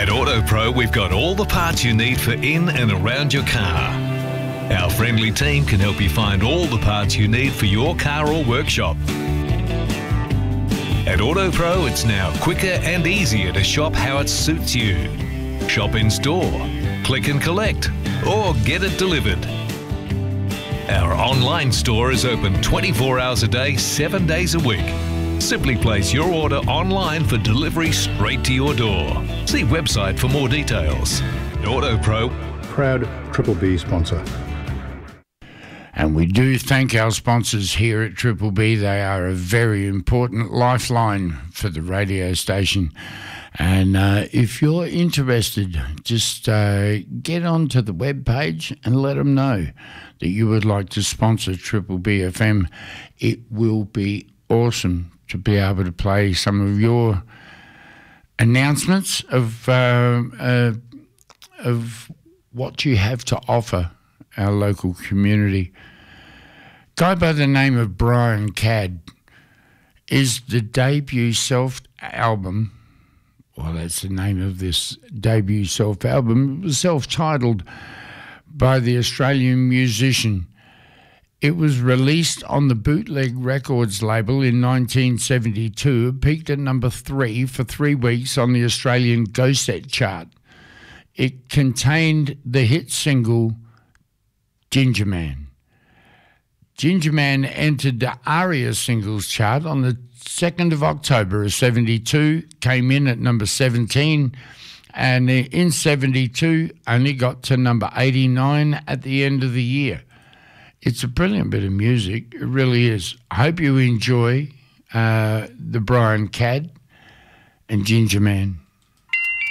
At AutoPro, we've got all the parts you need for in and around your car. Our friendly team can help you find all the parts you need for your car or workshop. At AutoPro, it's now quicker and easier to shop how it suits you. Shop in store, click and collect, or get it delivered. Our online store is open 24 hours a day, 7 days a week. Simply place your order online for delivery straight to your door. See website for more details. AutoPro, proud Triple B sponsor. And we do thank our sponsors here at Triple B. They are a very important lifeline for the radio station. And if you're interested, just get onto the webpage and let them know that you would like to sponsor Triple B FM. It will be awesome to be able to play some of your announcements of what you have to offer our local community. Guy by the name of Brian Cadd is the debut self-album. Well, that's the name of this debut self-album. It was self-titled by the Australian musician. It was released on the Bootleg Records label in 1972. It peaked at number 3 for 3 weeks on the Australian Go Set chart. It contained the hit single Ginger Man. Ginger Man entered the ARIA singles chart on the 2nd of October of 72, came in at number 17, and in 72 only got to number 89 at the end of the year. It's a brilliant bit of music. It really is. I hope you enjoy the Brian Cadd and Ginger Man.